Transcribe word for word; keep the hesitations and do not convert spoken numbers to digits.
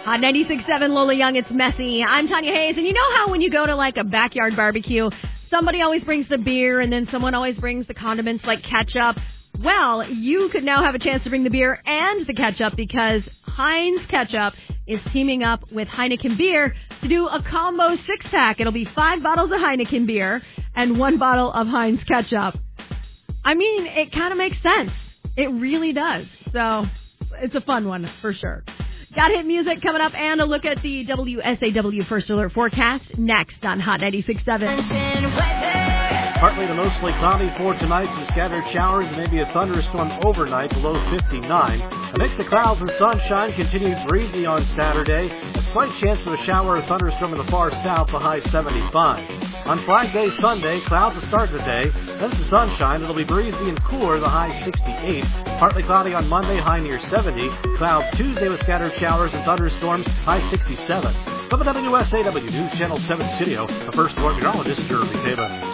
Hot ninety-six point seven, Lola Young, it's messy. I'm Tanya Hayes, and you know how when you go to like a backyard barbecue, somebody always brings the beer, and then someone always brings the condiments like ketchup? Well, you could now have a chance to bring the beer and the ketchup because Heinz Ketchup is teaming up with Heineken Beer to do a combo six-pack. It'll be five bottles of Heineken Beer and one bottle of Heinz Ketchup. I mean, it kind of makes sense. It really does. So it's a fun one for sure. Got hit music coming up and a look at the W S A W First Alert forecast next on Hot ninety-six point seven. Partly to mostly cloudy for tonight, some scattered showers and maybe a thunderstorm overnight, below fifty-nine. A mix of clouds and sunshine, continued breezy on Saturday. A slight chance of a shower or thunderstorm in the far south, the high seventy-five. On Friday, Sunday, clouds to start the day, then some sunshine. It'll be breezy and cooler, the high sixty-eight. Partly cloudy on Monday, high near seventy. Clouds Tuesday with scattered showers and thunderstorms, high sixty-seven. From the W S A W News Channel seven studio, the First Alert Meteorologist, Jeremy Taylor.